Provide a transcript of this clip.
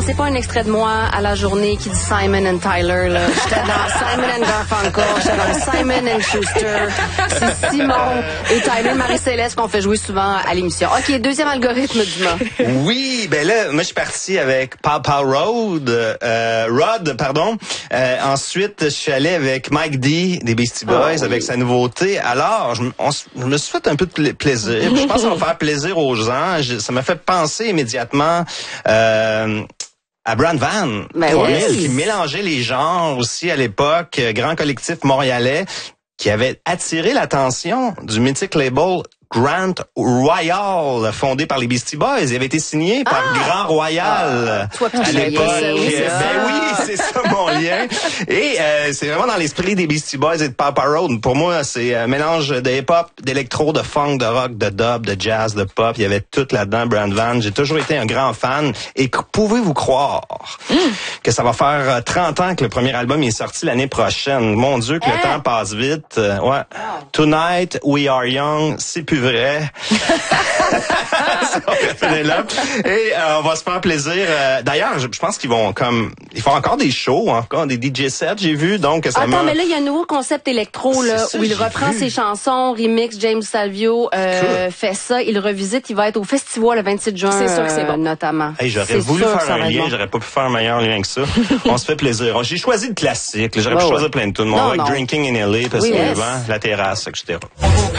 c'est pas un extrait de moi à la journée qui dit Simon and Tyler, là. J'étais dans Simon and Garfunkel, j'étais dans Simon and Schuster. C'est Simon et Tyler, Marie-Céleste qu'on fait jouer souvent à l'émission. OK, deuxième algorithme du mois. Oui, ben là, moi je suis parti avec Papa Rod. Ensuite, je suis allé avec Mike D des Beastie Boys avec sa nouveauté. Alors, je me suis fait un peu de plaisir. Je pense que ça va faire plaisir aux gens. Ça m'a fait penser immédiatement à Brand Van, qui mélangeait les genres aussi à l'époque, grand collectif montréalais qui avait attiré l'attention du mythique label Grand Royal, fondé par les Beastie Boys. Il avait été signé par Grand Royal à l'époque. C'est ça mon lien. Et c'est vraiment dans l'esprit des Beastie Boys et de Papa Road. Pour moi, c'est un mélange de hip-hop, d'électro, de funk, de rock, de dub, de jazz, de pop. Il y avait tout là-dedans, Brand Van. J'ai toujours été un grand fan. Et pouvez-vous croire que ça va faire 30 ans que le premier album est sorti l'année prochaine? Mon Dieu, que le temps passe vite. Tonight, We Are Young, c'est plus vrai. Et on va se faire plaisir. D'ailleurs, je pense qu'ils vont ils font encore des shows, encore des DJ sets, j'ai vu. Donc ça mais là il y a un nouveau concept électro là où il reprend ses chansons, remix. James Salvio fait ça, il revisite. Il va être au festival le 27 juin. C'est sûr que c'est bon, notamment. Hey, j'aurais voulu faire un lien, j'aurais pas pu faire un meilleur lien que ça. On se fait plaisir. J'ai choisi le classique. J'aurais pu choisir plein de tunes. On va avec Drinking in LA parce que la terrasse, etc.